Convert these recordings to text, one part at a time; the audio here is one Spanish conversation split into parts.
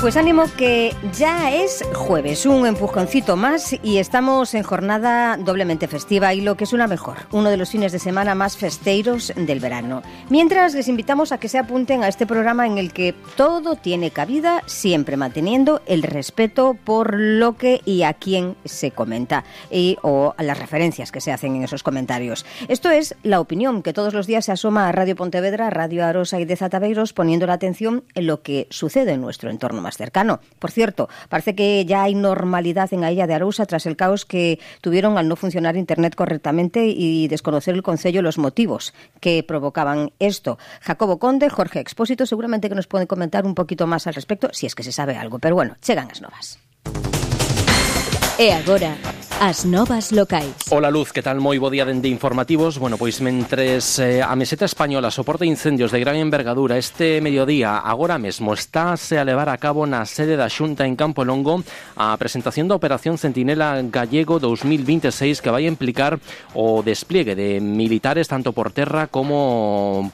Pues ánimo que ya es jueves, un empujoncito más y estamos en jornada doblemente festiva y lo que suena mejor, uno de los fines de semana más festeiros del verano. Mientras les invitamos a que se apunten a este programa en el que todo tiene cabida, siempre manteniendo el respeto por lo que y a quién se comenta o a las referencias que se hacen en esos comentarios. Esto es La Opinión, que todos los días se asoma a Radio Pontevedra, Radio Arosa y Deza Tabeiros, poniendo la atención en lo que sucede en nuestro entorno más cercano. Por cierto, parece que ya hay normalidad en a Illa de Arousa tras el caos que tuvieron al no funcionar Internet correctamente y desconocer el Concello los motivos que provocaban esto. Jacobo Conde, Jorge Expósito, seguramente que nos pueden comentar un poquito más al respecto, si es que se sabe algo, pero bueno, chegan as novas. E agora, as novas locais. Hola Luz, que tal? Moi bo día dende informativos. Bueno, pois mentres a meseta española soporta incendios de gran envergadura este mediodía, agora mesmo estáse a levar a cabo na sede da Xunta en Campo Longo a presentación da Operación Centinela Gallego 2026, que vai implicar o despliegue de militares tanto por terra como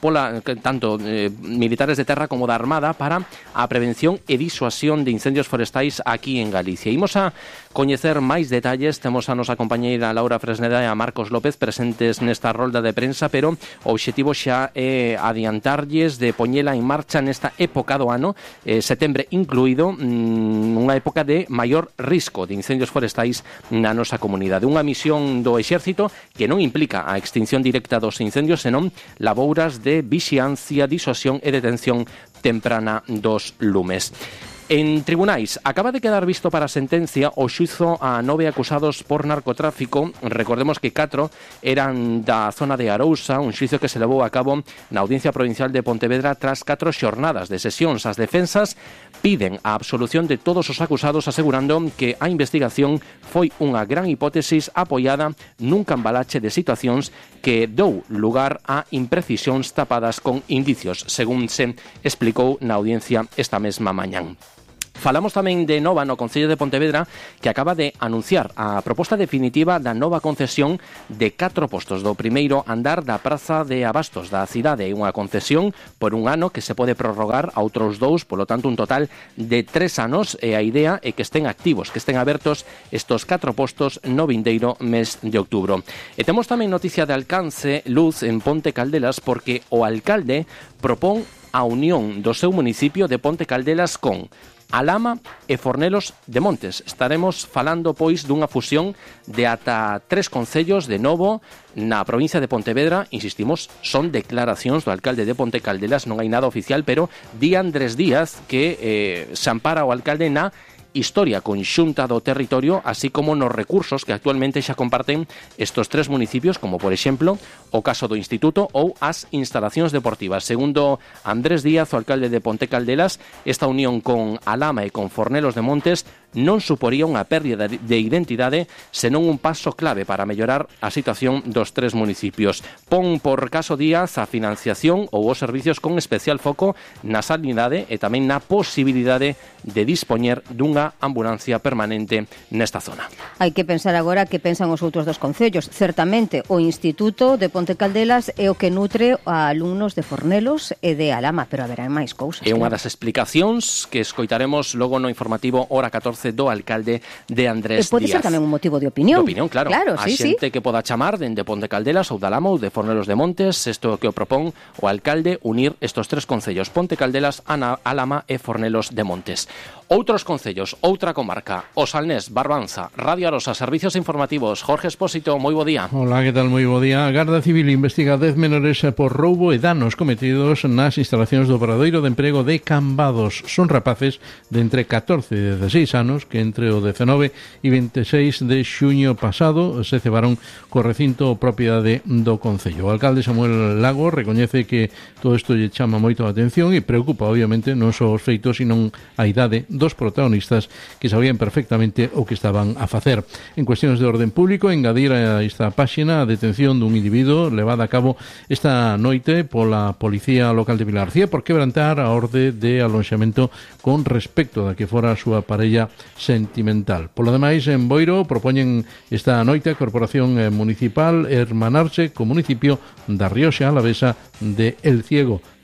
militares de terra como da Armada para a prevención e disuasión de incendios forestais aquí en Galicia. Imos a coñecer máis detalles. Temos a nosa compañeira Laura Fresneda e a Marcos López presentes nesta rolda de prensa, pero o obxectivo xa é adiantarlles de poñela en marcha nesta época do ano, setembro incluído, unha época de maior risco de incendios forestais na nosa comunidade. Unha misión do Exército que non implica a extinción directa dos incendios, senón labouras de vixiancia, disuasión e detención temprana dos lumes. En tribunais, acaba de quedar visto para a sentencia o xuizo a 9 acusados por narcotráfico. Recordemos que 4 eran da zona de Arousa, un xuizo que se levou a cabo na Audiencia Provincial de Pontevedra tras 4 xornadas de sesións. As defensas piden a absolución de todos os acusados, asegurando que a investigación foi unha gran hipótesis apoiada nun cambalache de situacións que dou lugar a imprecisións tapadas con indicios, según se explicou na audiencia esta mesma mañán. Falamos tamén de Nova no Concello de Pontevedra, que acaba de anunciar a proposta definitiva da nova concesión de 4 postos do primeiro andar da Praza de Abastos da cidade. Unha concesión por un ano que se pode prorrogar a outros 2, polo tanto un total de 3 anos, e a idea é que estén activos, que estén abertos estos 4 postos no vindeiro mes de outubro. E temos tamén noticia de alcance, Luz, en Ponte Caldelas, porque o alcalde propón a unión do seu municipio de Ponte Caldelas con Alama e Fornelos de Montes. Estaremos falando, pois, dunha fusión de ata 3 concellos de novo na provincia de Pontevedra. Insistimos, son declaracións do alcalde de Ponte Caldelas, non hai nada oficial, pero di Andrés Díaz que se ampara o alcalde na historia conxunta do territorio, así como nos recursos que actualmente xa comparten estos 3 municipios, como por exemplo o caso do Instituto ou as instalacións deportivas. Segundo Andrés Díaz, o alcalde de Ponte Caldelas, esta unión con Alama e con Fornelos de Montes non suporía unha pérdida de identidade, senón un paso clave para mellorar a situación dos 3 municipios. Pon por caso Díaz a financiación ou os servicios con especial foco na sanidade e tamén na posibilidade de dispoñer dunha ambulancia permanente nesta zona. Hai que pensar agora que pensan os outros 2 concellos. Certamente o Instituto de Ponte Caldelas é o que nutre a alumnos de Fornelos e de Alama, pero haberá máis cousas. É unha das explicacións que escoitaremos logo no informativo hora 14 do alcalde de Andrés Díaz. E pode ser tamén un motivo de opinión. De opinión, claro. A xente que poda chamar dende Ponte Caldelas ou de Alama ou de Fornelos de Montes, isto que o propón o alcalde, unir estos 3 concellos, Ponte Caldelas, Alama e Fornelos de Montes. Outros concellos, outra comarca, O Salnés, Barbanza, Radio Arosa, Servicios Informativos. Jorge Expósito, moi bo día. Hola, que tal? Moi bo día. A Garda Civil investiga 10 menores por roubo e danos cometidos nas instalacións do Obradoiro de Emprego de Cambados. Son rapaces de entre 14 e 16 anos que entre o 19 e 26 de xuño pasado se cebaron co recinto propiedade do Concello. O alcalde Samuel Lago recoñece que todo isto lle chama moito a atención e preocupa, obviamente, non só os feitos, sino a idade dos protagonistas que sabían perfectamente o que estaban a facer. En cuestións de orden público, engadir a esta páxina a detención dun individuo levada a cabo esta noite pola Policía Local de Vilarcía por quebrantar a orde de alonxamento con respecto da que fora a súa parella sentimental. Polo demais, en Boiro propoñen esta noite a Corporación Municipal hermanarse co municipio da Rioxa Alavesa de El Ciego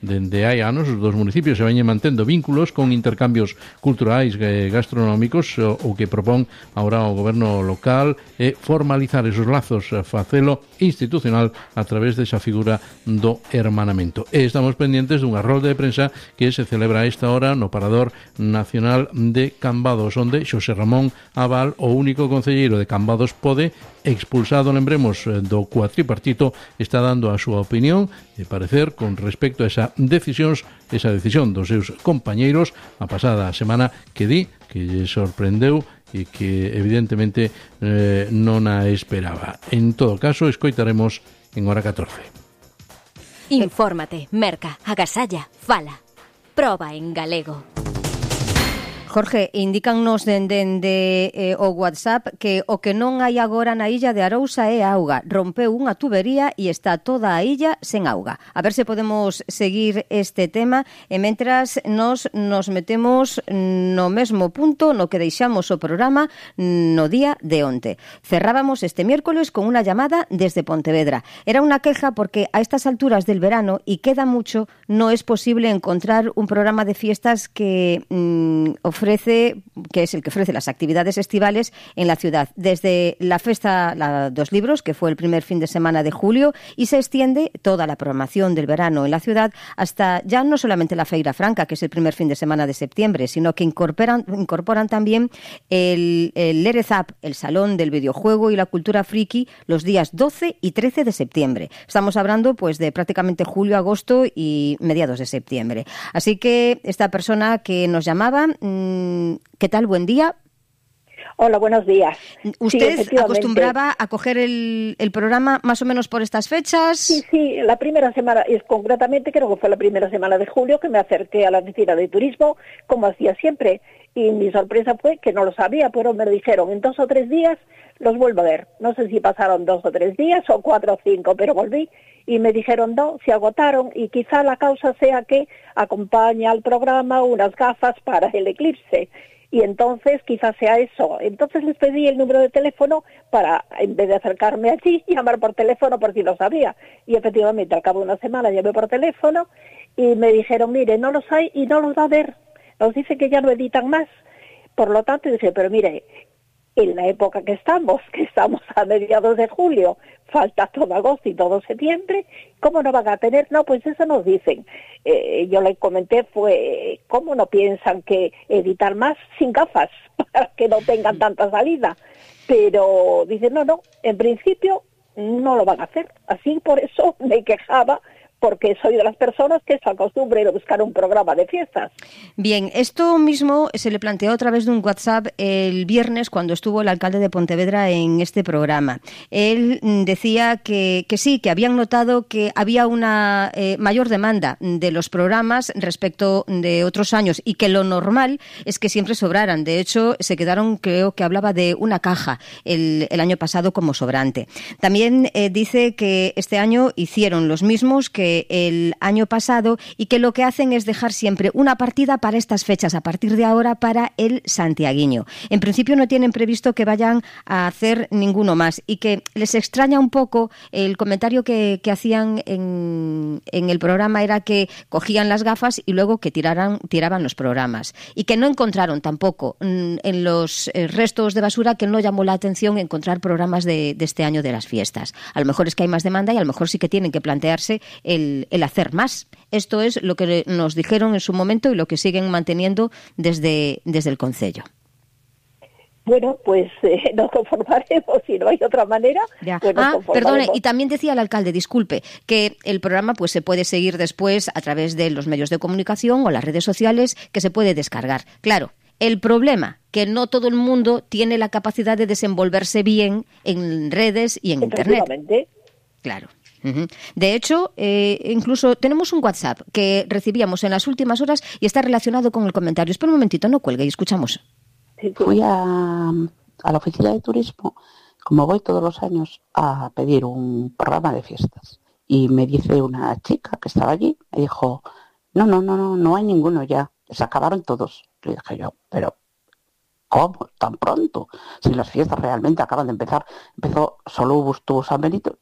dende hai anos os dos municipios se veñen mantendo vínculos con intercambios culturais e gastronómicos. O que propón ahora o goberno local é formalizar esos lazos, facelo institucional a través desa figura do hermanamento. E estamos pendientes dunha rolda de prensa que se celebra a esta hora no Parador Nacional de Cambados, onde Xosé Ramón Abal, o único concelleiro de Cambados Pode, expulsado, lembremos, do cuatripartito, está dando a súa opinión e parecer con respecto a esa decisión dos seus compañeiros a pasada semana, que di que lle sorprendeu e que evidentemente non a esperaba. En todo caso, escoitaremos en hora 14. Infórmate, merca, agasalla, fala. Proba en galego. Jorge, indícannos dende o WhatsApp que o que non hai agora na illa de Arousa é auga. Rompeu unha tubería e está toda a illa sen auga. A ver se podemos seguir este tema e mentras nos metemos no mesmo punto no que deixamos o programa no día de onte. Cerrábamos este miércoles con unha llamada desde Pontevedra. Era unha queja porque a estas alturas del verano, y queda mucho, no es posible encontrar un programa de fiestas que que es el que ofrece las actividades estivales en la ciudad, desde la Festa dos Libros, que fue el primer fin de semana de julio, y se extiende toda la programación del verano en la ciudad hasta ya no solamente la Feira Franca, que es el primer fin de semana de septiembre, sino que incorporan también el Lerezap, el Salón del Videojuego y la Cultura Friki, los días 12 y 13 de septiembre. Estamos hablando pues de prácticamente julio, agosto y mediados de septiembre. Así que esta persona que nos llamaba, ¿qué tal? Buen día. Hola, buenos días. ¿Usted acostumbraba a coger el programa más o menos por estas fechas? Sí, la primera semana, concretamente creo que fue la primera semana de julio, que me acerqué a la oficina de turismo, como hacía siempre, y mi sorpresa fue que no lo sabía, pero me lo dijeron, en 2 o 3 días los vuelvo a ver. No sé si pasaron 2 o 3 días o 4 o 5, pero volví y me dijeron no, se agotaron, y quizá la causa sea que acompaña al programa unas gafas para el eclipse. Y entonces quizás sea eso. Entonces les pedí el número de teléfono para, en vez de acercarme allí, llamar por teléfono por si lo sabía. Y efectivamente, al cabo de una semana llamé por teléfono y me dijeron, mire, no los hay y no los va a ver. Nos dice que ya no editan más. Por lo tanto, dije, pero mire, en la época que estamos a mediados de julio, falta todo agosto y todo septiembre, ¿cómo no van a tener? No, pues eso nos dicen. Yo le comenté, ¿cómo no piensan que editar más sin gafas para que no tengan tanta salida? Pero dicen, no, en principio no lo van a hacer. Así por eso me quejaba, porque soy de las personas que se acostumbran a buscar un programa de fiestas. Bien, esto mismo se le planteó a través de un WhatsApp el viernes cuando estuvo el alcalde de Pontevedra en este programa. Él decía que sí, que habían notado que había una mayor demanda de los programas respecto de otros años y que lo normal es que siempre sobraran. De hecho, se quedaron, creo que hablaba de una caja el año pasado como sobrante. También dice que este año hicieron los mismos que el año pasado y que lo que hacen es dejar siempre una partida para estas fechas, a partir de ahora para el santiaguiño. En principio no tienen previsto que vayan a hacer ninguno más y que les extraña un poco el comentario que hacían en el programa, era que cogían las gafas y luego que tiraban los programas, y que no encontraron tampoco en los restos de basura, que no llamó la atención encontrar programas de este año de las fiestas. A lo mejor es que hay más demanda y a lo mejor sí que tienen que plantearse el hacer más. Esto es lo que nos dijeron en su momento y lo que siguen manteniendo desde el concello. Bueno, pues nos conformaremos, si no hay otra manera. Pues perdone, y también decía el alcalde, disculpe, que el programa pues se puede seguir después a través de los medios de comunicación o las redes sociales, que se puede descargar. Claro, el problema, que no todo el mundo tiene la capacidad de desenvolverse bien en redes y en Internet. Claro. De hecho, incluso tenemos un WhatsApp que recibíamos en las últimas horas y está relacionado con el comentario. Espera un momentito, no cuelgue y escuchamos. Fui a la oficina de turismo, como voy todos los años, a pedir un programa de fiestas. Y me dice una chica que estaba allí, me dijo, no hay ninguno ya, se acabaron todos. Le dije yo, pero ¿cómo? ¿Tan pronto? Si las fiestas realmente acaban de empezar. Empezó, solo tuvo San Benito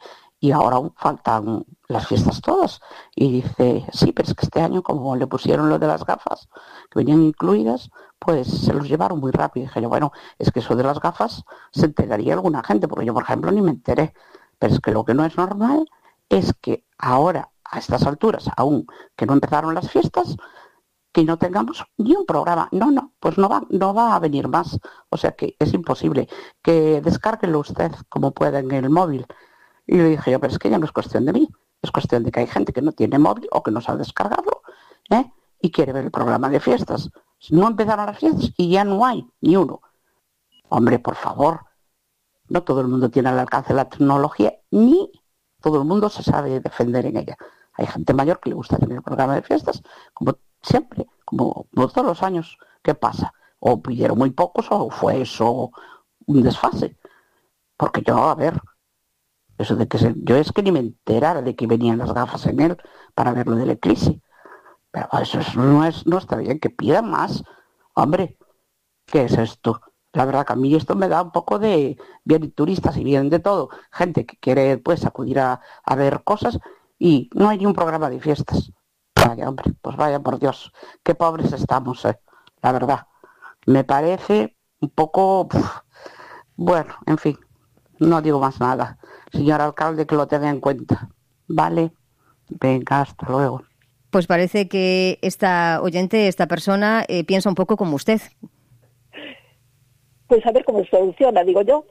y ahora aún faltan las fiestas todas. Y dice, sí, pero es que este año, como le pusieron lo de las gafas, que venían incluidas, pues se los llevaron muy rápido. Y dije yo, bueno, es que eso de las gafas se enteraría alguna gente, porque yo, por ejemplo, ni me enteré. Pero es que lo que no es normal es que ahora, a estas alturas, aún que no empezaron las fiestas, que no tengamos ni un programa. No, pues no va a venir más. O sea que es imposible. Que descárguelo usted como pueda en el móvil. Y le dije yo, pero es que ya no es cuestión de mí. Es cuestión de que hay gente que no tiene móvil o que no sabe descargarlo, y quiere ver el programa de fiestas. No empezaron las fiestas y ya no hay ni uno. Hombre, por favor. No todo el mundo tiene al alcance de la tecnología, ni todo el mundo se sabe defender en ella. Hay gente mayor que le gusta tener el programa de fiestas, como siempre, como todos los años. ¿Qué pasa? O pidieron muy pocos o fue eso un desfase. Porque yo, a ver, eso de que yo es que ni me enterara de que venían las gafas en él para ver lo del eclipse. Pero eso no está bien, que pidan más. Hombre, ¿qué es esto? La verdad que a mí esto me da un poco de... Vienen turistas y vienen de todo. Gente que quiere pues acudir a ver cosas y no hay ni un programa de fiestas. Vaya, hombre, pues vaya por Dios. Qué pobres estamos, la verdad. Me parece un poco... Bueno, en fin, no digo más nada. Señor alcalde, que lo tenga en cuenta. ¿Vale? Venga, hasta luego. Pues parece que esta oyente, esta persona, piensa un poco como usted. Pues a ver cómo se soluciona, digo yo.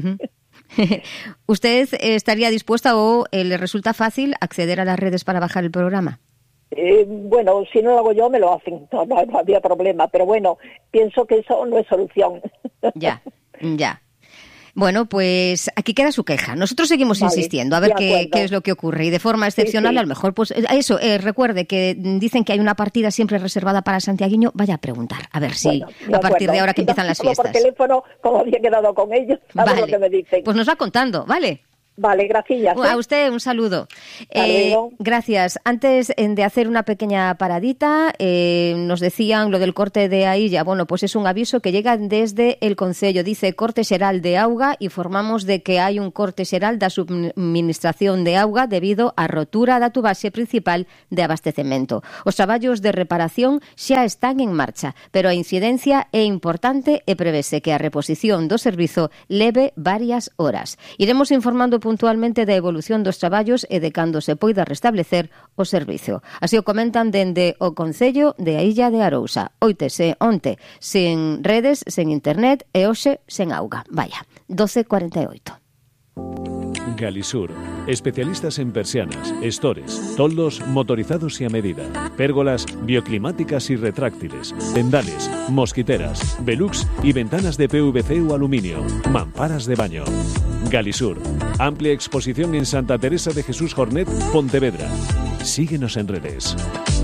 ¿Usted estaría dispuesta o le resulta fácil acceder a las redes para bajar el programa? Bueno, si no lo hago yo, me lo hacen. No había problema. Pero bueno, pienso que eso no es solución. Ya. Bueno, pues aquí queda su queja. Nosotros seguimos insistiendo a ver qué es lo que ocurre. Y de forma excepcional, sí. A lo mejor, pues eso, recuerde que dicen que hay una partida siempre reservada para santiaguiño. Vaya a preguntar, a ver si a partir de ahora que empiezan las fiestas. Por teléfono, como había quedado con ellos, a ver lo que me dicen. Pues nos va contando, ¿vale? Vale, gracias. A usted un saludo. Gracias. Antes de hacer una pequeña paradita, nos decían lo del corte de Ailla. Bueno, pues es un aviso que llega desde el Concello. Dice corte xeral de auga, informamos de que hai un corte xeral da subministración de auga debido á rotura da tubase principal de abastecemento. Os traballos de reparación xa están en marcha, pero a incidencia é importante e prevese que a reposición do servizo leve varias horas. Iremos informando puntualmente da evolución dos traballos e de cando se poida restablecer o servizo. Así o comentan dende o Concello de a Illa de Arousa. Óitese onte sen redes, sen internet e hoxe sen auga. Vaya, 12:48. Galisur, especialistas en persianas, estores, toldos motorizados y a medida, pérgolas bioclimáticas y retráctiles, tendales, mosquiteras, velux y ventanas de PVC o aluminio, mamparas de baño. Galisur, amplia exposición en Santa Teresa de Jesús Jornet, Pontevedra. Síguenos en redes.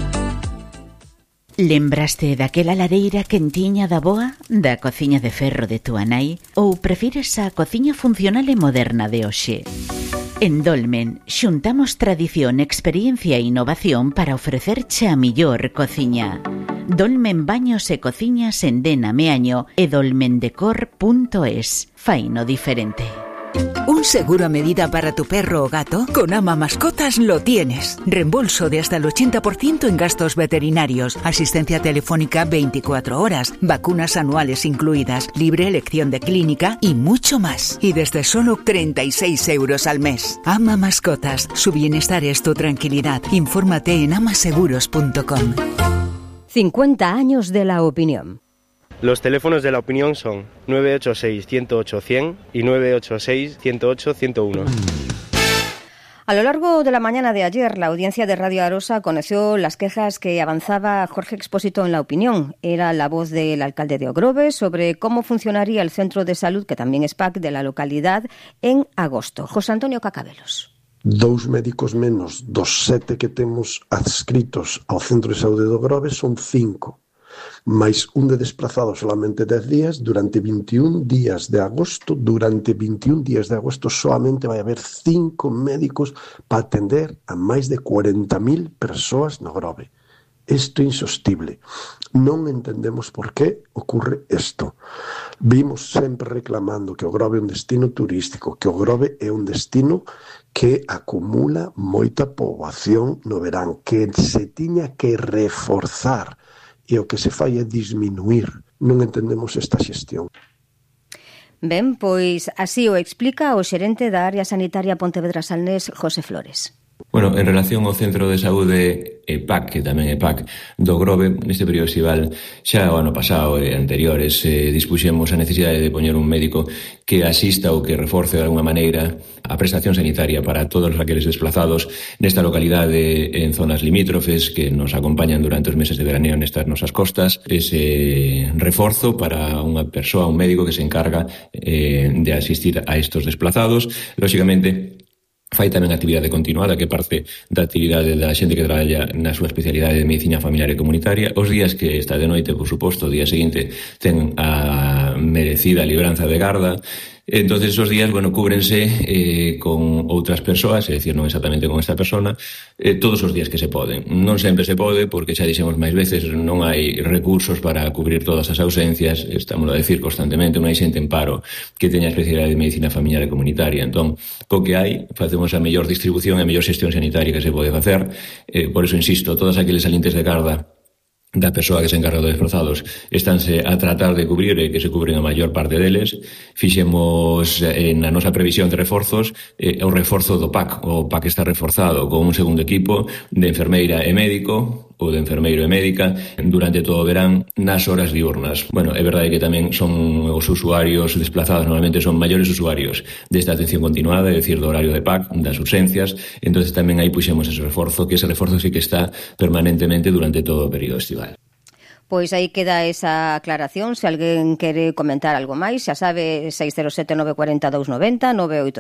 Lembraste daquela lareira quentiña da boa, da cociña de ferro de túa nai, ou prefires a cociña funcional e moderna de hoxe? En Dolmen, xuntamos tradición, experiencia e innovación para ofrecerche a millor cociña. Dolmen Baños e Cociñas en Dena Meaño e dolmendecor.es. Faino diferente. ¿Un seguro a medida para tu perro o gato? Con Ama Mascotas lo tienes. Reembolso de hasta el 80% en gastos veterinarios, asistencia telefónica 24 horas, vacunas anuales incluidas, libre elección de clínica y mucho más. Y desde solo 36 euros al mes. Ama Mascotas. Su bienestar es tu tranquilidad. Infórmate en amaseguros.com. 50 años de la opinión. Los teléfonos de la opinión son 986-108-100 y 986-108-101. A lo largo de la mañana de ayer, la audiencia de Radio Arosa conoció las quejas que avanzaba Jorge Expósito en la opinión. Era la voz del alcalde de Ogrove sobre cómo funcionaría el centro de salud, que también es PAC, de la localidad en agosto. José Antonio Cacabelos. 2 médicos menos dos 7 que temos adscritos ao centro de saúde de Ogrove son 5. Mais un de desplazado solamente 10 días durante 21 días de agosto. Durante 21 días de agosto solamente vai haber 5 médicos para atender a máis de 40.000 persoas no Grove. Isto é insostible. Non entendemos por que ocurre isto. Vimos sempre reclamando que o Grove é un destino turístico, que o Grove é un destino que acumula moita poboación no verán, que se tiña que reforzar e o que se fai é disminuir. Non entendemos esta xestión. Ben, pois así o explica o xerente da área sanitaria Pontevedra Salnés, José Flores. Bueno, en relación ao Centro de Saúde EPAC, que tamén é EPAC do Grove, neste período estival, xa o ano pasado e anteriores, dispuxemos a necesidade de poñer un médico que asista ou que reforce de alguma maneira a prestación sanitaria para todos aqueles desplazados nesta localidade en zonas limítrofes que nos acompañan durante os meses de veraneo nestas nosas costas. Ese reforzo para unha persoa, un médico que se encarga de asistir a estos desplazados. Lóxicamente, fai tamén actividade continuada, que parte da actividade da xente que traballa na súa especialidade de medicina familiar e comunitaria. Os días que está de noite, por suposto, o día seguinte ten a merecida libranza de garda. Entonces esos días, bueno, cúbrense con outras persoas, é dicir, non exactamente con esta persona, todos os días que se poden. Non sempre se pode, porque xa dixemos máis veces, non hai recursos para cubrir todas as ausencias, estamos a decir constantemente, non hai xente en paro que teña especialidade de medicina familiar e comunitaria. Entón, co que hai, facemos a mellor distribución e a mellor xestión sanitaria que se pode facer. Por eso, insisto, todos aqueles salientes de garda da persoa que se encarga dos desplazados estánse a tratar de cubrir e que se cubren a maior parte deles. Fixemos na nosa previsión de reforzos o reforzo do PAC. O PAC está reforzado con un segundo equipo de enfermeira e médico ou de enfermeiro e médica durante todo o verán nas horas diurnas. Bueno, é verdade que tamén son os usuarios desplazados, normalmente son maiores usuarios desta atención continuada, é dicir, do horario de PAC, das urxencias, entonces tamén aí puxemos ese reforzo, que ese reforzo sí que está permanentemente durante todo o período estival. Pois aí queda esa aclaración. Se alguén quere comentar algo máis, xa sabe, 607-940-290,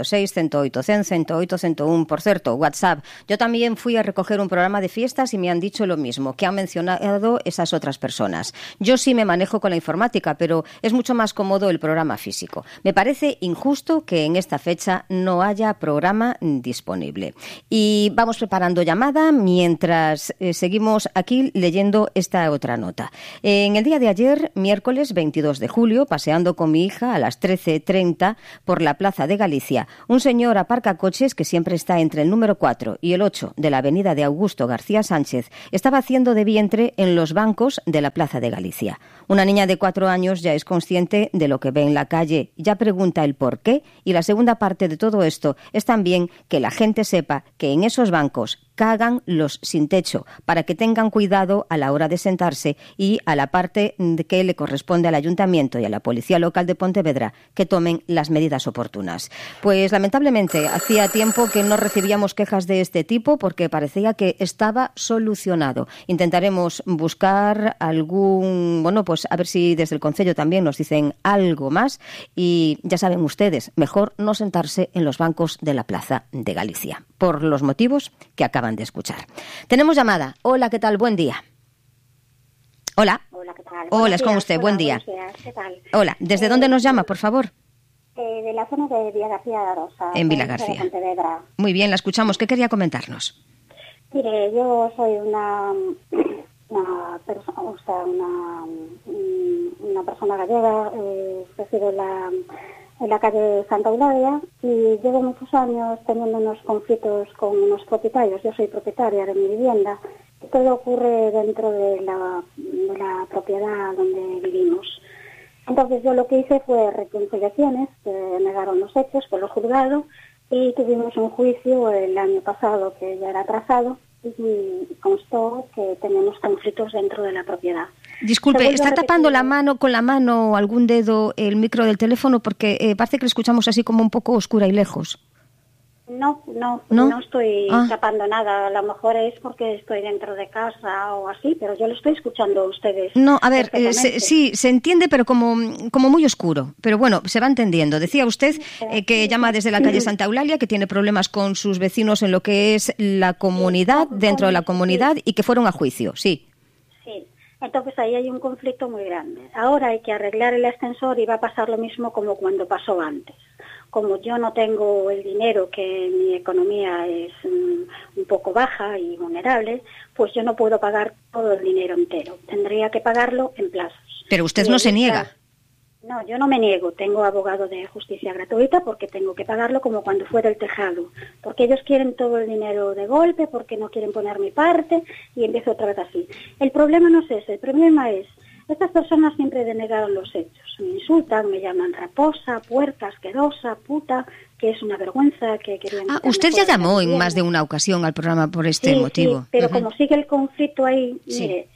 986-108-100, 108-101. Por certo, WhatsApp. Yo también fui a recoger un programa de fiestas y me han dicho lo mismo, que han mencionado esas otras personas. Yo sí me manejo con la informática, pero es mucho más cómodo el programa físico. Me parece injusto que en esta fecha no haya programa disponible. Y vamos preparando llamada mientras seguimos aquí leyendo esta otra nota. En el día de ayer, miércoles 22 de julio, paseando con mi hija a las 13:30 por la Plaza de Galicia, un señor aparca coches que siempre está entre el número 4 y el 8 de la avenida de Augusto García Sánchez. Estaba haciendo de vientre en los bancos de la Plaza de Galicia. Una niña de 4 años ya es consciente de lo que ve en la calle, ya pregunta el por qué, y la segunda parte de todo esto es también que la gente sepa que en esos bancos cagan los sin techo, para que tengan cuidado a la hora de sentarse, y a la parte que le corresponde al Ayuntamiento y a la Policía Local de Pontevedra que tomen las medidas oportunas. Pues lamentablemente hacía tiempo que no recibíamos quejas de este tipo porque parecía que estaba solucionado. Intentaremos buscar algún, bueno, pues a ver si desde el Concello también nos dicen algo más, y ya saben ustedes, mejor no sentarse en los bancos de la Plaza de Galicia, por los motivos que acaban de escuchar. Tenemos llamada. Hola, ¿qué tal? Buen día. Hola. Hola, ¿qué tal? Hola, es con usted. Hola, buen día. ¿Qué tal? Hola, ¿desde dónde nos llama, por favor? De la zona de Villa García de Arosa. En Villa García. Muy bien, la escuchamos. ¿Qué quería comentarnos? Mire, yo soy una persona gallega, resido en la calle Santa Eulalia, y llevo muchos años teniendo unos conflictos con unos propietarios. Yo soy propietaria de mi vivienda. Todo ocurre dentro de la propiedad donde vivimos. Entonces yo lo que hice fue reconciliaciones, que negaron los hechos por el juzgado, y tuvimos un juicio el año pasado que ya era atrasado, y constó que tenemos conflictos dentro de la propiedad. Disculpe, ¿está tapando con la mano o algún dedo el micro del teléfono? Porque parece que lo escuchamos así como un poco oscura y lejos. No estoy tapando nada. A lo mejor es porque estoy dentro de casa o así, pero yo lo estoy escuchando a ustedes. No, a ver, sí, se entiende, pero como muy oscuro. Pero bueno, se va entendiendo. Decía usted que llama desde la calle Santa Eulalia, que tiene problemas con sus vecinos en lo que es la comunidad, dentro de la comunidad, y que fueron a juicio, sí. Sí, entonces ahí hay un conflicto muy grande. Ahora hay que arreglar el ascensor y va a pasar lo mismo como cuando pasó antes. como yo no tengo el dinero, que mi economía es un poco baja y vulnerable, pues yo no puedo pagar todo el dinero entero. Tendría que pagarlo en plazos. Pero usted no se niega. No, yo no me niego. Tengo abogado de justicia gratuita porque tengo que pagarlo como cuando fuera el tejado. Porque ellos quieren todo el dinero de golpe, porque no quieren poner mi parte y empiezo otra vez así. El problema no es ese. El problema es, estas personas siempre denegaron los hechos. Me insultan, me llaman raposa, puerca, asquerosa, puta, que es una vergüenza, que querían... Usted ya llamó en más de una ocasión al programa por este motivo. Sí, pero como sigue el conflicto ahí, mire,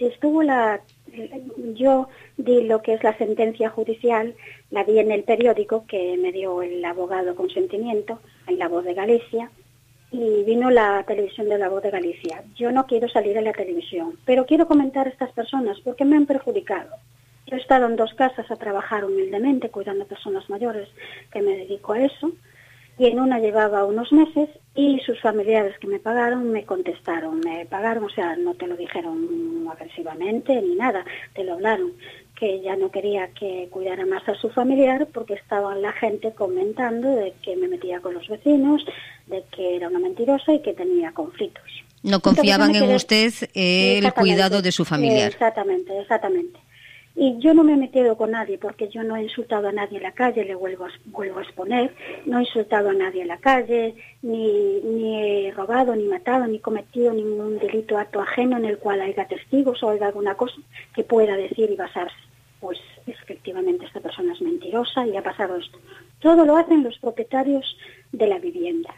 yo di lo que es la sentencia judicial, la vi en el periódico que me dio el abogado Consentimiento, en La Voz de Galicia, y vino la televisión de La Voz de Galicia. Yo no quiero salir en la televisión, pero quiero comentar a estas personas porque me han perjudicado. Yo he estado en 2 casas a trabajar humildemente, cuidando a personas mayores, que me dedico a eso, y en una llevaba unos meses y sus familiares que me pagaron me contestaron, me pagaron, o sea, no te lo dijeron agresivamente ni nada, te lo hablaron, que ya no quería que cuidara más a su familiar porque estaban la gente comentando de que me metía con los vecinos, de que era una mentirosa y que tenía conflictos. No confiaban en usted el cuidado de su familiar. Exactamente. Y yo no me he metido con nadie porque yo no he insultado a nadie en la calle, le vuelvo a exponer, no he insultado a nadie en la calle, ni he robado, ni matado, ni cometido ningún delito acto ajeno en el cual haya testigos o haya alguna cosa que pueda decir y basarse. Pues efectivamente esta persona es mentirosa y ha pasado esto. Todo lo hacen los propietarios de la vivienda.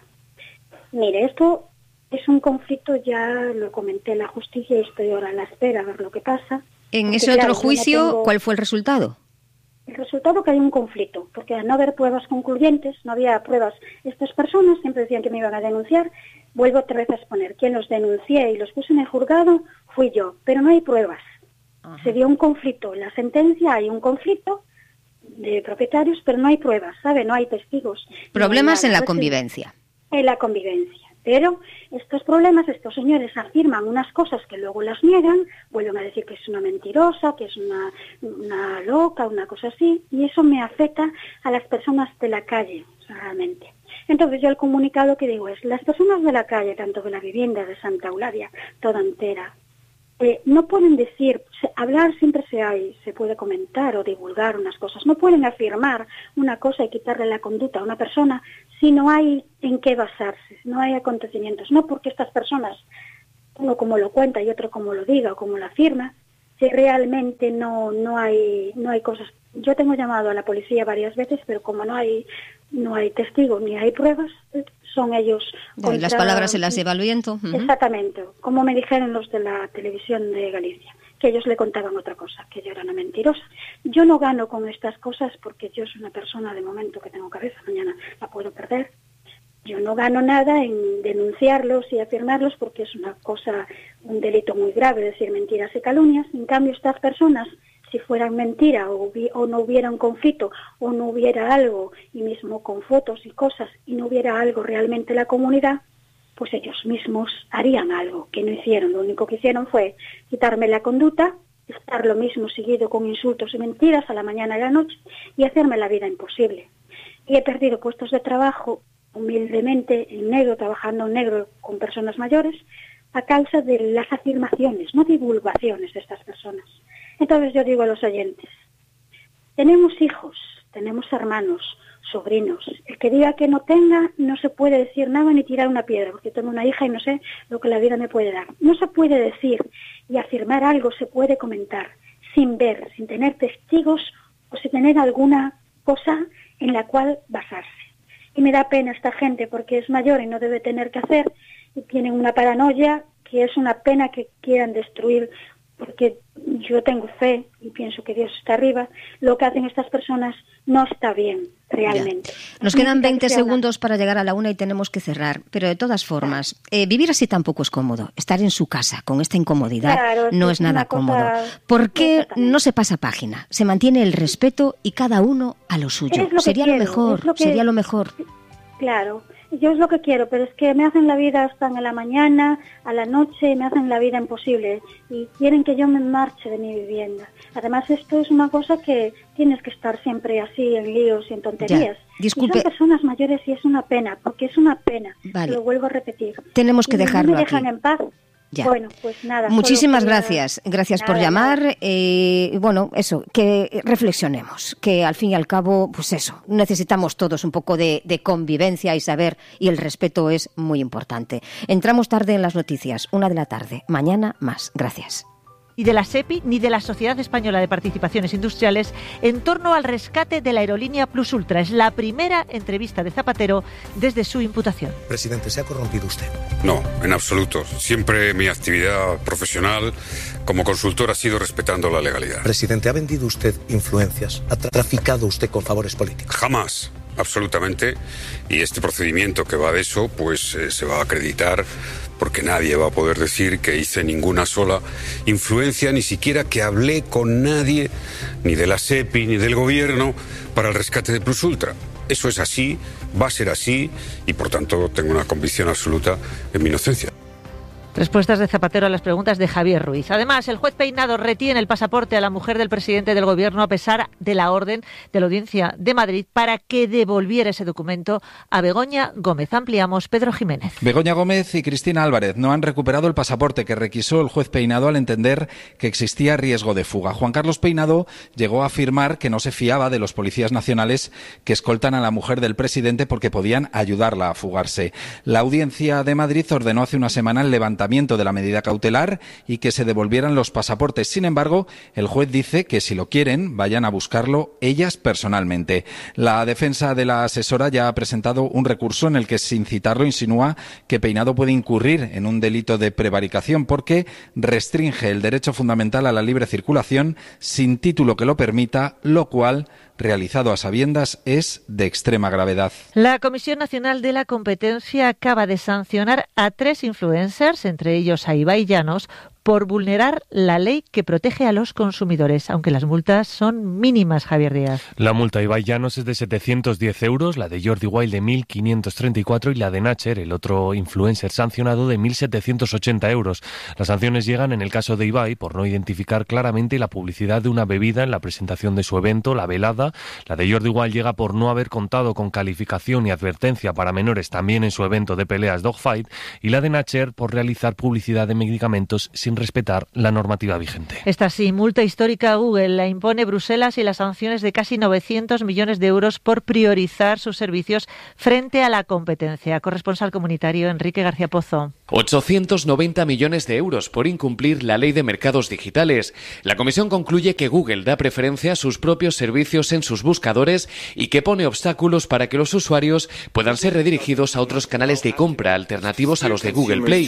Mire, esto es un conflicto, ya lo comenté en la justicia y estoy ahora a la espera a ver lo que pasa. En ese otro juicio, ¿cuál fue el resultado? El resultado que hay un conflicto, porque al no haber pruebas concluyentes, no había pruebas. Estas personas siempre decían que me iban a denunciar. Vuelvo otra vez a exponer. Quien los denuncié y los puse en el juzgado fui yo, pero no hay pruebas. Ajá. Se dio un conflicto. En la sentencia hay un conflicto de propietarios, pero no hay pruebas, ¿sabe? No hay testigos. Problemas en la convivencia. En la convivencia. Pero estos problemas, estos señores afirman unas cosas que luego las niegan, vuelven a decir que es una mentirosa, que es una loca, una cosa así, y eso me afecta a las personas de la calle, realmente. Entonces yo el comunicado que digo es, las personas de la calle, tanto de la vivienda de Santa Eulalia, toda entera, no pueden decir, hablar siempre se puede comentar o divulgar unas cosas, no pueden afirmar una cosa y quitarle la conducta a una persona si no hay en qué basarse, no hay acontecimientos, no porque estas personas, uno como lo cuenta y otro como lo diga o como lo afirma, si realmente no hay cosas. Yo tengo llamado a la policía varias veces, pero como no hay testigos ni hay pruebas, son ellos... Las palabras se las lleva el viento. Exactamente, como me dijeron los de la televisión de Galicia, que ellos le contaban otra cosa, que yo era una mentirosa. Yo no gano con estas cosas porque yo soy una persona de momento que tengo cabeza, mañana la puedo perder. Yo no gano nada en denunciarlos y afirmarlos porque es una cosa, un delito muy grave, decir mentiras y calumnias. En cambio, estas personas, si fueran mentira o no hubiera un conflicto o no hubiera algo, y mismo con fotos y cosas, y no hubiera algo realmente en la comunidad, pues ellos mismos harían algo que no hicieron. Lo único que hicieron fue quitarme la conducta, estar lo mismo seguido con insultos y mentiras a la mañana y a la noche y hacerme la vida imposible. Y he perdido puestos de trabajo humildemente en negro, trabajando en negro con personas mayores, a causa de las afirmaciones, no divulgaciones de estas personas. Entonces yo digo a los oyentes, tenemos hijos, tenemos hermanos, sobrinos. El que diga que no tenga, no se puede decir nada ni tirar una piedra, porque tengo una hija y no sé lo que la vida me puede dar. No se puede decir y afirmar algo, se puede comentar, sin ver, sin tener testigos o sin tener alguna cosa en la cual basarse. Y me da pena esta gente porque es mayor y no debe tener que hacer, y tienen una paranoia que es una pena que quieran destruir, porque yo tengo fe y pienso que Dios está arriba. Lo que hacen estas personas no está bien, realmente. Ya. Nos quedan 20 segundos para llegar a la 1 y tenemos que cerrar, pero de todas formas, vivir así tampoco es cómodo. Estar en su casa con esta incomodidad no es nada cómodo. ¿Por qué no se pasa página? Se mantiene el respeto y cada uno a lo suyo. Sería lo mejor. Claro, Yo es lo que quiero, pero es que me hacen la vida hasta en la mañana, a la noche, me hacen la vida imposible y quieren que yo me marche de mi vivienda. Además, esto es una cosa que tienes que estar siempre así en líos y en tonterías. Ya, disculpe. Y son personas mayores y es una pena, porque es una pena. Vale. Lo vuelvo a repetir. Tenemos que dejarlo no me dejan aquí. en paz. Ya. Bueno, pues nada. Muchísimas gracias. Gracias por llamar. Bueno, eso, que reflexionemos, que al fin y al cabo, pues eso, necesitamos todos un poco de convivencia y saber, y el respeto es muy importante. Entramos tarde en las noticias, 1:00 p.m. Mañana más. Gracias. Ni de la SEPI ni de la Sociedad Española de Participaciones Industriales en torno al rescate de la aerolínea Plus Ultra. Es la primera entrevista de Zapatero desde su imputación. Presidente, ¿se ha corrompido usted? No, en absoluto. Siempre mi actividad profesional como consultor ha sido respetando la legalidad. Presidente, ¿ha vendido usted influencias? ¿Ha traficado usted con favores políticos? Jamás. Absolutamente. Y este procedimiento que va de eso, pues se va a acreditar porque nadie va a poder decir que hice ninguna sola influencia, ni siquiera que hablé con nadie, ni de la SEPI, ni del gobierno, para el rescate de Plus Ultra. Eso es así, va a ser así, y por tanto tengo una convicción absoluta en mi inocencia. Respuestas de Zapatero a las preguntas de Javier Ruiz. Además, el juez Peinado retiene el pasaporte a la mujer del presidente del Gobierno a pesar de la orden de la Audiencia de Madrid para que devolviera ese documento a Begoña Gómez. Ampliamos, Pedro Jiménez. Begoña Gómez y Cristina Álvarez no han recuperado el pasaporte que requisó el juez Peinado al entender que existía riesgo de fuga. Juan Carlos Peinado llegó a afirmar que no se fiaba de los policías nacionales que escoltan a la mujer del presidente porque podían ayudarla a fugarse. La Audiencia de Madrid ordenó hace una semana el levantamiento de la medida cautelar y que se devolvieran los pasaportes. Sin embargo, el juez dice que si lo quieren, vayan a buscarlo ellas personalmente. La defensa de la asesora ya ha presentado un recurso en el que, sin citarlo, insinúa que Peinado puede incurrir en un delito de prevaricación porque restringe el derecho fundamental a la libre circulación sin título que lo permita, lo cual, realizado a sabiendas, es de extrema gravedad. La Comisión Nacional de la Competencia acaba de sancionar a 3 influencers, entre ellos a Ibai Llanos, por vulnerar la ley que protege a los consumidores, aunque las multas son mínimas, Javier Díaz. La multa a Ibai Llanos es de 710 euros, la de Jordi Wild de 1.534 y la de Nacher, el otro influencer sancionado, de 1.780 euros. Las sanciones llegan en el caso de Ibai por no identificar claramente la publicidad de una bebida en la presentación de su evento, la velada. La de Jordi Wild llega por no haber contado con calificación y advertencia para menores también en su evento de peleas Dogfight, y la de Nacher por realizar publicidad de medicamentos sin respetar la normativa vigente. Esta sí, multa histórica a Google la impone Bruselas y las sanciones de casi 900 millones de euros por priorizar sus servicios frente a la competencia. Corresponsal comunitario Enrique García Pozo. 890 millones de euros por incumplir la ley de mercados digitales. La Comisión concluye que Google da preferencia a sus propios servicios en sus buscadores y que pone obstáculos para que los usuarios puedan ser redirigidos a otros canales de compra alternativos a los de Google Play.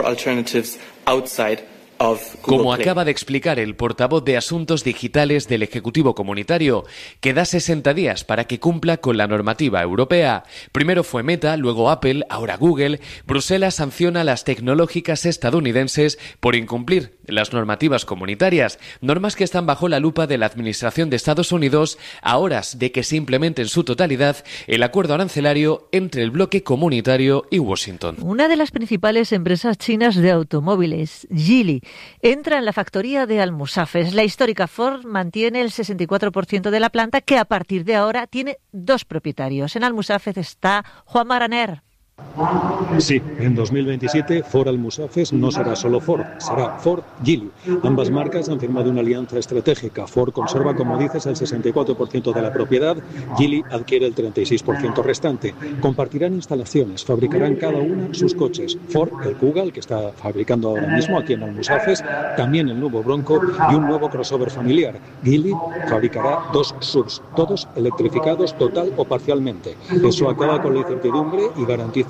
Como acaba de explicar el portavoz de Asuntos Digitales del Ejecutivo Comunitario, que da 60 días para que cumpla con la normativa europea. Primero fue Meta, luego Apple, ahora Google. Bruselas sanciona a las tecnológicas estadounidenses por incumplir las normativas comunitarias, normas que están bajo la lupa de la Administración de Estados Unidos a horas de que se implemente en su totalidad el acuerdo arancelario entre el bloque comunitario y Washington. Una de las principales empresas chinas de automóviles, Geely, entra en la factoría de Almusafes. La histórica Ford mantiene el 64% de la planta, que a partir de ahora tiene 2 propietarios. En Almusafes está Juan Maraner. Sí, en 2027 Ford Almusafes no será solo Ford, será Ford Geely. Ambas marcas han firmado una alianza estratégica. Ford conserva, como dices, el 64% de la propiedad, Geely adquiere el 36% restante. Compartirán instalaciones, fabricarán cada una sus coches. Ford, el Kuga, el que está fabricando ahora mismo aquí en Almusafes, también el nuevo Bronco y un nuevo crossover familiar. Geely fabricará 2 SUVs, todos electrificados total o parcialmente. Eso acaba con la incertidumbre y garantiza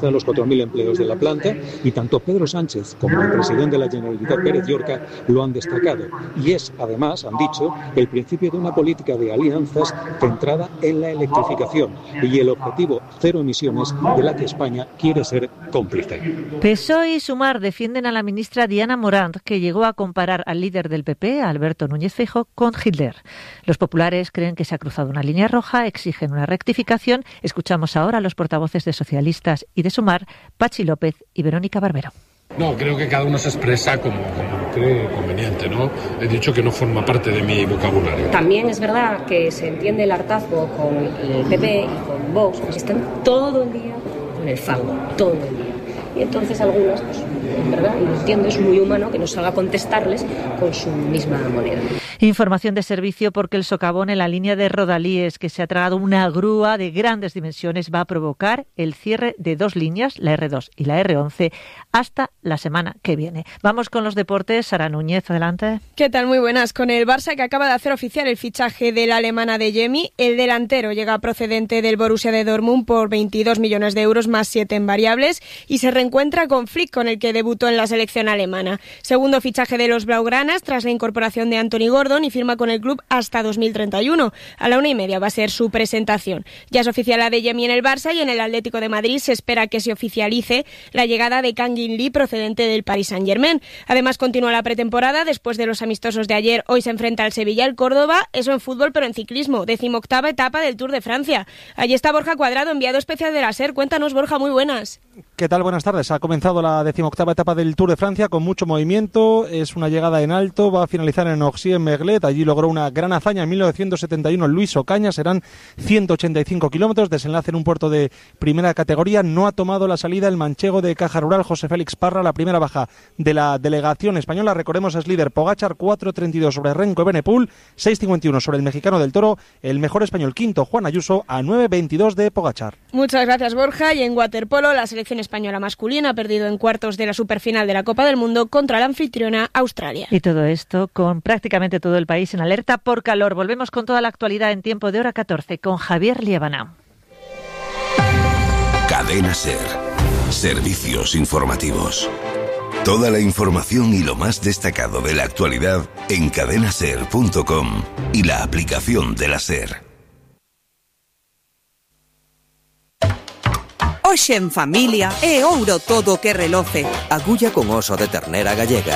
amenaza a los 4.000 empleos de la planta, y tanto Pedro Sánchez como el presidente de la Generalitat, Pérez Llorca, lo han destacado. Y es, además, han dicho, el principio de una política de alianzas centrada en la electrificación y el objetivo cero emisiones de la que España quiere ser cómplice. PSOE y Sumar defienden a la ministra Diana Morant, que llegó a comparar al líder del PP, Alberto Núñez Feijóo, con Hitler. Los populares creen que se ha cruzado una línea roja, exigen una rectificación. Escuchamos ahora a los portavoces de Socialistas y de Sumar, Pachi López y Verónica Barbero. No, creo que cada uno se expresa como cree conveniente, ¿no? He dicho que no forma parte de mi vocabulario. También es verdad que se entiende el hartazgo con el PP y con Vox, pues están todo el día con el fango, todo el día. Y entonces algunos, pues, en verdad, y lo entiendo, es muy humano que no salga a contestarles con su misma moneda. Información de servicio, porque el socavón en la línea de Rodalíes, que se ha tragado una grúa de grandes dimensiones, va a provocar el cierre de 2 líneas, la R2 y la R11, hasta la semana que viene. Vamos con los deportes. Sara Núñez, adelante. ¿Qué tal? Muy buenas. Con el Barça, que acaba de hacer oficial el fichaje de la alemana Adeyemi, el delantero llega procedente del Borussia de Dortmund por 22 millones de euros más 7 en variables, y se reencuentra con Flick, con el que debutó en la selección alemana. Segundo fichaje de los blaugranas tras la incorporación de Anthony Gordon, y firma con el club hasta 2031. A la 1:30 va a ser su presentación. Ya es oficial Adeyemi en el Barça, y en el Atlético de Madrid se espera que se oficialice la llegada de Kang In Lee, procedente del Paris Saint-Germain. Además, continúa la pretemporada. Después de los amistosos de ayer, hoy se enfrenta al Sevilla, el Córdoba, eso en fútbol, pero en ciclismo, 18ª etapa del Tour de Francia. Allí está Borja Cuadrado, enviado especial de la SER. Cuéntanos, Borja, muy buenas. ¿Qué tal? Buenas tardes. Ha comenzado la 18ª etapa del Tour de Francia con mucho movimiento. Es una llegada en alto, va a finalizar en Orxí-en-Merglet. Allí logró una gran hazaña en 1971 Luis Ocaña. Serán 185 kilómetros, desenlace en un puerto de primera categoría. No ha tomado la salida el manchego de Caja Rural, José Félix Parra, la primera baja de la delegación española. Recordemos, es líder Pogačar, 4.32 sobre Renko Evenepoel, 6.51 sobre el mexicano del Toro. El mejor español quinto, Juan Ayuso, a 9.22 de Pogačar. Muchas gracias, Borja. Y en waterpolo, la selección española masculina ha perdido en cuartos de la superfinal de la Copa del Mundo contra la anfitriona Australia. Y todo esto con prácticamente todo el país en alerta por calor. Volvemos con toda la actualidad en tiempo de hora 14 con Javier Liébana. Cadena SER. Servicios informativos. Toda la información y lo más destacado de la actualidad en cadenaser.com y la aplicación de la SER. Hoxe en familia é ouro todo que reloce. Agulla con oso de ternera gallega,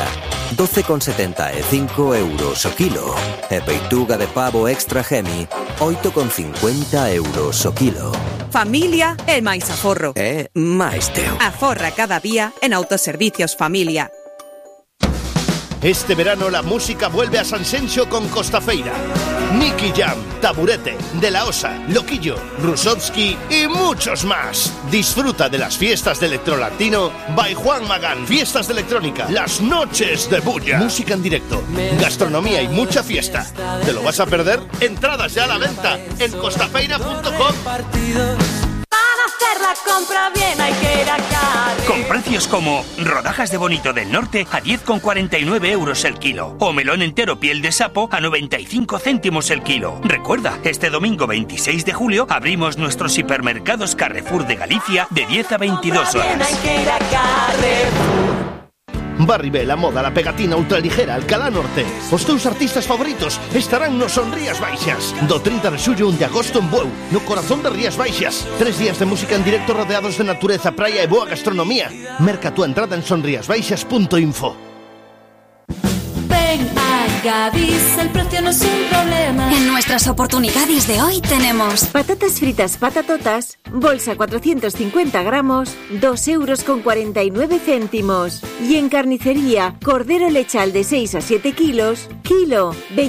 12,75 euros o kilo. E peituga de pavo extra Gemi, 8,50 euros o kilo. Familia é máis aforro. É máis teu. Aforra cada día en Autoservicios Familia. Este verano la música vuelve a Sanxenxo con Costafeira. Nicky Jam, Taburete, De La Osa, Loquillo, Rusovsky y muchos más. Disfruta de las fiestas de Electrolatino by Juan Magán. Fiestas de electrónica, las noches de bulla. Música en directo, gastronomía y mucha fiesta. ¿Te lo vas a perder? Entradas ya a la venta en costafeira.com. Hacer la compra bien hay que ir a Carre. Con precios como rodajas de bonito del norte a 10,49 euros el kilo o melón entero piel de sapo a 95 céntimos el kilo. Recuerda, este domingo 26 de julio abrimos nuestros hipermercados Carrefour de Galicia de 10 a 22 horas. Hay que ir a Carrefour. Barribé, la moda, la pegatina ultraligera, Alcalá Norte. Os teus artistas favoritos estarán no Son Rías Baixas. Do 30 de xullo 1 de agosto en Bueu, no corazón de Rías Baixas. 3 días de música en directo rodeados de natureza, praia e boa gastronomía. Merca tu entrada en sonriasbaixas.info. Ven a Gadis, el precio no es un problema. En nuestras oportunidades de hoy tenemos patatas fritas patatotas, bolsa 450 gramos, 2,49 euros. Y en carnicería, cordero lechal de 6 a 7 kilos, kilo,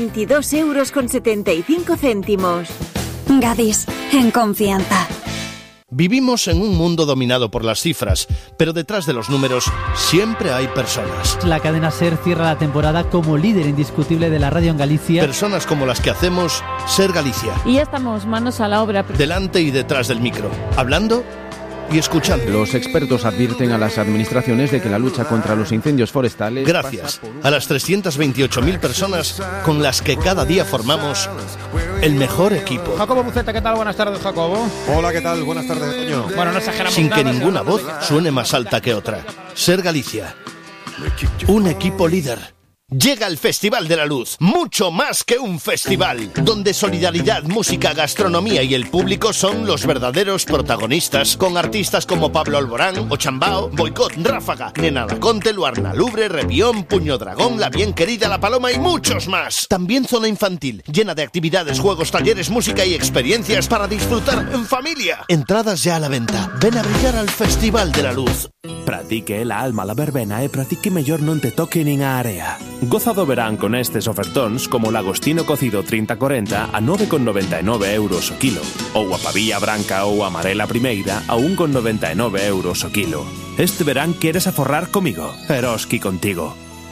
22,75 euros. Gadis, en confianza. Vivimos en un mundo dominado por las cifras, pero detrás de los números siempre hay personas. La cadena SER cierra la temporada como líder indiscutible de la radio en Galicia. Personas como las que hacemos SER Galicia. Y ya estamos manos a la obra. Delante y detrás del micro, hablando y escuchando. Los expertos advierten a las administraciones de que la lucha contra los incendios forestales... Gracias a las 328.000 personas con las que cada día formamos el mejor equipo. Jacobo Buceta, ¿qué tal? Buenas tardes, Jacobo. Hola, ¿qué tal? Buenas tardes, Toño. Bueno, no exageramos Sin que nada, ninguna voz suene más alta que otra. Ser Galicia. Un equipo líder. Llega el Festival de la Luz, mucho más que un festival, donde solidaridad, música, gastronomía y el público son los verdaderos protagonistas, con artistas como Pablo Alborán, Ochambao, Boicot, Ráfaga, Nena Laconte, Luarna Lubre, Revión, Puño Dragón, La Bien Querida, La Paloma y muchos más. También zona infantil, llena de actividades, juegos, talleres, música y experiencias para disfrutar en familia. Entradas ya a la venta. Ven a brillar al Festival de la Luz. Pratique la alma la verbena e pratique mellor non te toque nin a area. Goza do verán con estes ofertóns como o lagostino cocido 30-40 a 9,99 euros o kilo, ou a pavía branca ou amarela primeira a 1,99 euros o kilo. Este verán queres aforrar comigo, Eroski contigo.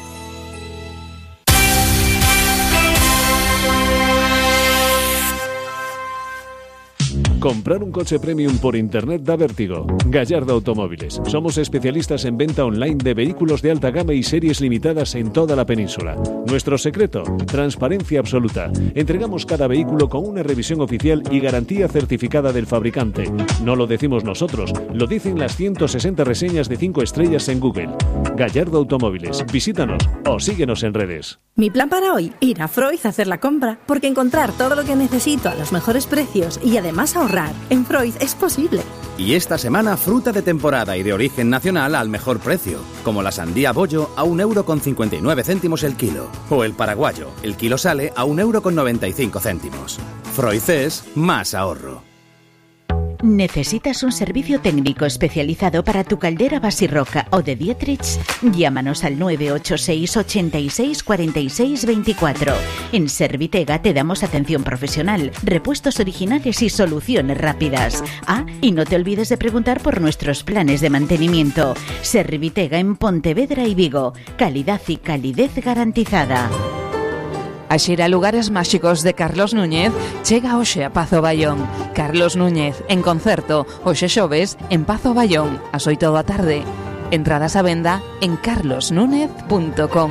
Comprar un coche premium por internet da vértigo. Gallardo Automóviles. Somos especialistas en venta online de vehículos de alta gama y series limitadas en toda la península. Nuestro secreto, transparencia absoluta. Entregamos cada vehículo con una revisión oficial y garantía certificada del fabricante. No lo decimos nosotros, lo dicen las 160 reseñas de 5 estrellas en Google. Gallardo Automóviles. Visítanos o síguenos en redes. Mi plan para hoy, ir a Freud a hacer la compra, porque encontrar todo lo que necesito a los mejores precios y además ahorrar en Freud es posible. Y esta semana fruta de temporada y de origen nacional al mejor precio, como la sandía bollo a 1,59 € el kilo, o el paraguayo, el kilo sale a 1,95 €. Freud es más ahorro. ¿Necesitas un servicio técnico especializado para tu caldera Basirroca o de Dietrich? Llámanos al 986 86 46 24. En Servitega te damos atención profesional, repuestos originales y soluciones rápidas. Ah, y no te olvides de preguntar por nuestros planes de mantenimiento. Servitega en Pontevedra y Vigo. Calidad y calidez garantizada. A xira Lugares Máxicos de Carlos Núñez chega hoxe a Pazo Bayón. Carlos Núñez en concerto hoxe xoves en Pazo Bayón ás 8 da tarde. Entradas a venda en carlosnúñez.com.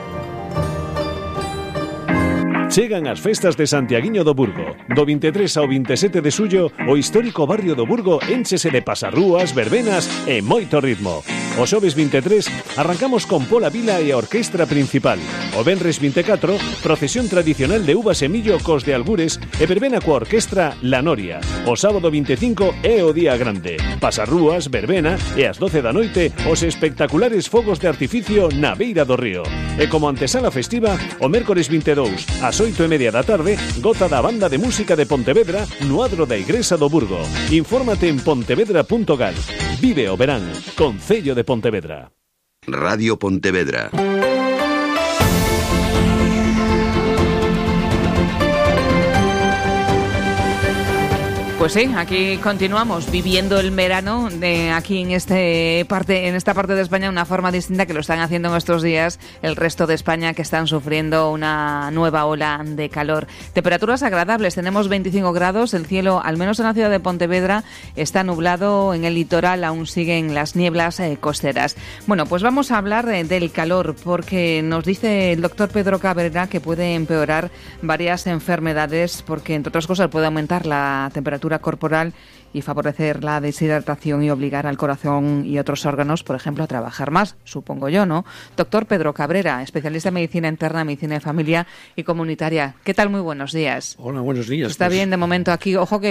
Chegan as festas de Santiaguiño do Burgo. Do 23 ao 27 de xullo, o histórico barrio do Burgo énchese de pasarrúas, verbenas e moito ritmo. O xoves 23 arrancamos con Pola Vila e a orquestra principal. O venres 24, procesión tradicional de uvas e millo cos de Algures e verbena coa orquestra La Noria. O sábado 25 é o día grande. Pasarrúas, verbena e ás 12 da noite os espectaculares fogos de artificio na beira do río. E como antesala festiva, o mércores 22 ás 8:30 da tarde, goza da banda de música de Pontevedra no adro da Igrexa do Burgo. Infórmate en pontevedra.gal. Vive o verán, Concello de Pontevedra. Radio Pontevedra. Pues sí, aquí continuamos viviendo el verano aquí en esta parte de España de una forma distinta que lo están haciendo en estos días el resto de España, que están sufriendo una nueva ola de calor. Temperaturas agradables, tenemos 25 grados, el cielo, al menos en la ciudad de Pontevedra, está nublado, en el litoral aún siguen las nieblas costeras. Bueno, pues vamos a hablar del calor, porque nos dice el doctor Pedro Cabrera que puede empeorar varias enfermedades, porque entre otras cosas puede aumentar la temperatura corporal y favorecer la deshidratación y obligar al corazón y otros órganos, por ejemplo, a trabajar más, supongo yo, ¿no? Doctor Pedro Cabrera, especialista en medicina interna, medicina de familia y comunitaria. ¿Qué tal? Muy buenos días. Hola, buenos días. ¿Está bien de momento aquí? Ojo que